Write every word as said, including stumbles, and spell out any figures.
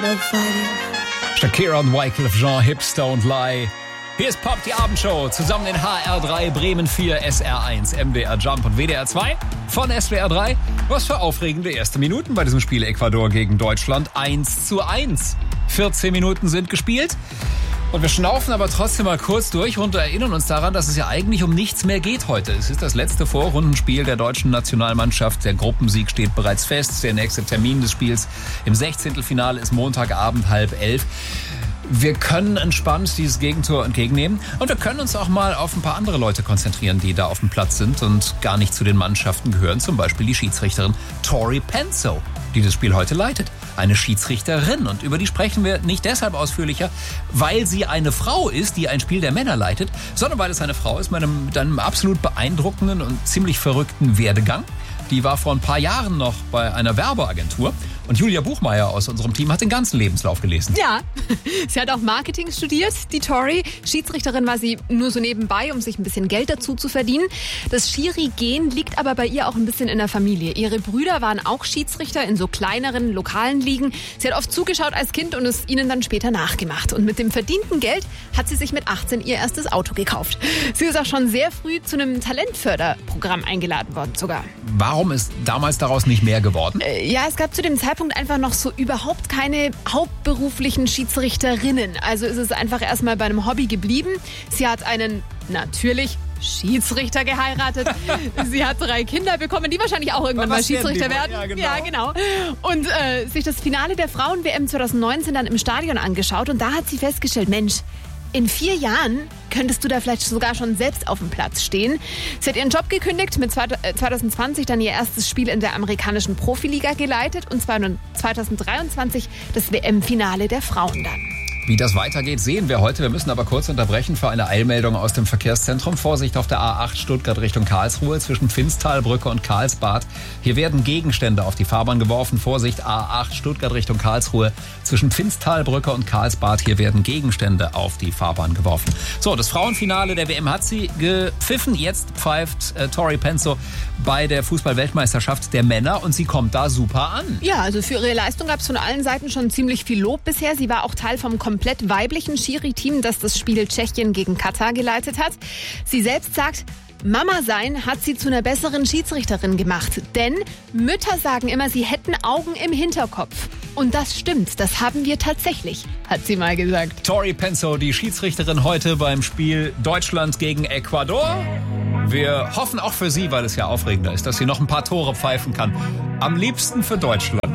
no fighting. Shakira und Wyclef Jean, Hips Don't Lie. Hier ist Pop, die Abendshow, zusammen in H R drei, Bremen vier, S R eins, M D R Jump und W D R zwei von S W R drei. Was für aufregende erste Minuten bei diesem Spiel Ecuador gegen Deutschland. eins zu eins. vierzehn Minuten sind gespielt. Und wir schnaufen aber trotzdem mal kurz durch und erinnern uns daran, dass es ja eigentlich um nichts mehr geht heute. Es ist das letzte Vorrundenspiel der deutschen Nationalmannschaft. Der Gruppensieg steht bereits fest. Der nächste Termin des Spiels im Sechzehntelfinale ist Montagabend halb elf. Wir können entspannt dieses Gegentor entgegennehmen und wir können uns auch mal auf ein paar andere Leute konzentrieren, die da auf dem Platz sind und gar nicht zu den Mannschaften gehören. Zum Beispiel die Schiedsrichterin Tori Penso, die das Spiel heute leitet. Eine Schiedsrichterin, und über die sprechen wir nicht deshalb ausführlicher, weil sie eine Frau ist, die ein Spiel der Männer leitet, sondern weil es eine Frau ist mit einem, mit einem absolut beeindruckenden und ziemlich verrückten Werdegang. Die war vor ein paar Jahren noch bei einer Werbeagentur. Und Julia Buchmeier aus unserem Team hat den ganzen Lebenslauf gelesen. Ja, sie hat auch Marketing studiert, die Tori. Schiedsrichterin war sie nur so nebenbei, um sich ein bisschen Geld dazu zu verdienen. Das Schiri-Gen liegt aber bei ihr auch ein bisschen in der Familie. Ihre Brüder waren auch Schiedsrichter in so kleineren, lokalen Ligen. Sie hat oft zugeschaut als Kind und es ihnen dann später nachgemacht. Und mit dem verdienten Geld hat sie sich mit achtzehn ihr erstes Auto gekauft. Sie ist auch schon sehr früh zu einem Talentförderprogramm eingeladen worden sogar. Warum ist damals daraus nicht mehr geworden? Äh, ja, es gab zu dem Zeitpunkt einfach noch so überhaupt keine hauptberuflichen Schiedsrichterinnen. Also ist es einfach erstmal bei einem Hobby geblieben. Sie hat einen, natürlich, Schiedsrichter geheiratet. Sie hat drei Kinder bekommen, die wahrscheinlich auch irgendwann mal Schiedsrichter werden. Ja, genau. Ja, genau. Und äh, sich das Finale der Frauen-W M zwanzig neunzehn dann im Stadion angeschaut. Und da hat sie festgestellt, Mensch, in vier Jahren könntest du da vielleicht sogar schon selbst auf dem Platz stehen. Sie hat ihren Job gekündigt, mit zwanzig zwanzig dann ihr erstes Spiel in der amerikanischen Profiliga geleitet und zwanzig dreiundzwanzig das W M-Finale der Frauen dann. Wie das weitergeht, sehen wir heute. Wir müssen aber kurz unterbrechen für eine Eilmeldung aus dem Verkehrszentrum. Vorsicht auf der A acht Stuttgart Richtung Karlsruhe zwischen Finsttalbrücke und Karlsbad. Hier werden Gegenstände auf die Fahrbahn geworfen. Vorsicht, A acht Stuttgart Richtung Karlsruhe zwischen Finsttalbrücke und Karlsbad. Hier werden Gegenstände auf die Fahrbahn geworfen. So, das Frauenfinale der W M hat sie gepfiffen. Jetzt pfeift äh, Tori Penso bei der Fußball-Weltmeisterschaft der Männer und sie kommt da super an. Ja, also für ihre Leistung gab es von allen Seiten schon ziemlich viel Lob bisher. Sie war auch Teil vom komplett weiblichen Schiri-Team, das das Spiel Tschechien gegen Katar geleitet hat. Sie selbst sagt, Mama sein hat sie zu einer besseren Schiedsrichterin gemacht. Denn Mütter sagen immer, sie hätten Augen im Hinterkopf. Und das stimmt, das haben wir tatsächlich, hat sie mal gesagt. Tori Penso, die Schiedsrichterin heute beim Spiel Deutschland gegen Ecuador. Wir hoffen auch für sie, weil es ja aufregender ist, dass sie noch ein paar Tore pfeifen kann. Am liebsten für Deutschland.